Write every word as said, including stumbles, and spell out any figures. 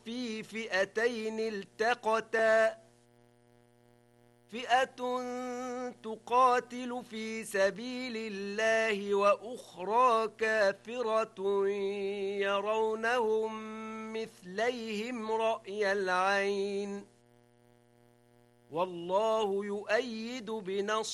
في فئتين التقتا فئة تقاتل في سبيل الله وأخرى كافرة يرونهم مثليهم رأي العين والله يؤيد بنصره